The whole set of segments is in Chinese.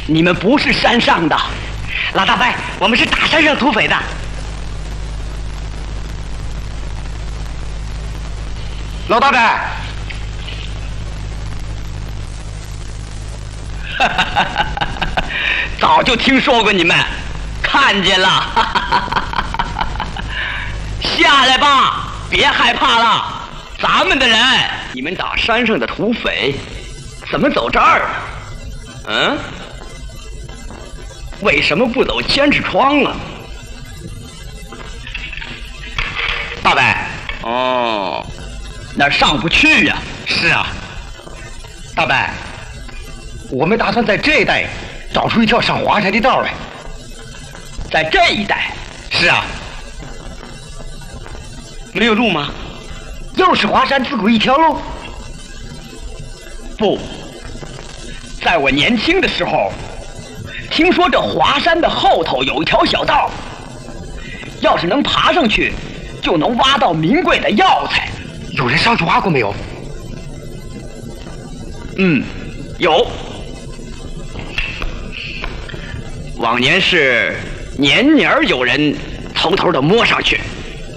你们不是山上的。 老大伯，我们是大山上土匪的。 老大伯， 早就听说过你们，看见了。下来吧，别害怕了，咱们的人。你们打山上的土匪，怎么走这儿呢？嗯？为什么不走千纸窗啊？ 大伯。 哦，那上不去呀。 是啊。大伯，我们打算在这一带找出一条上华山的道来。 在这一带？ 是啊。 没有路吗？ 又是华山自古一条路？ 不，在我年轻的时候，听说这华山的后头有一条小道，要是能爬上去，就能挖到名贵的药材。 有人上去挖过没有？ 有。往年是年年有人偷偷的摸上去。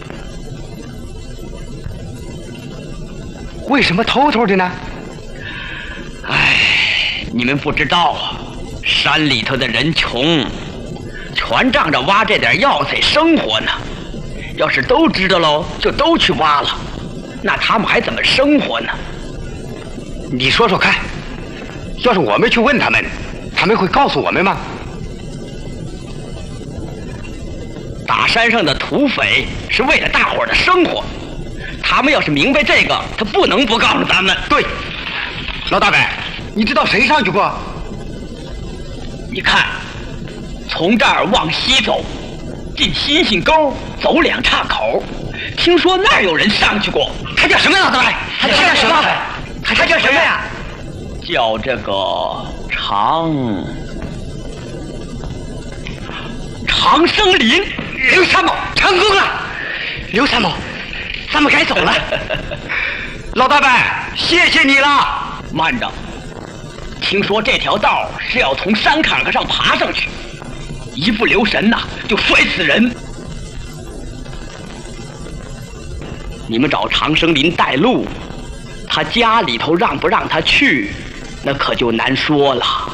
为什么偷偷的呢？ 唉，你们不知道啊，山里头的人穷，全仗着挖这点药材生活呢。要是都知道喽，就都去挖了，那他们还怎么生活呢？ 你说说看，要是我们去问他们，他们会告诉我们吗？ 打山上的土匪是为了大伙儿的生活，他们要是明白这个，他不能不告诉咱们。 对，老大伯，你知道谁上去过？ 你看，从这儿往西走，进星星沟走2岔口，听说那儿有人上去过。 他叫什么？老大伯？他叫什么？他叫什么呀？ 叫这个长生林。 刘参谋成功了。刘参谋，咱们该走了。 老大伯，谢谢你了。 慢着，听说这条道是要从山坎坎上爬上去，一不留神呐，就摔死人。你们找长生林带路，他家里头让不让他去，那可就难说了。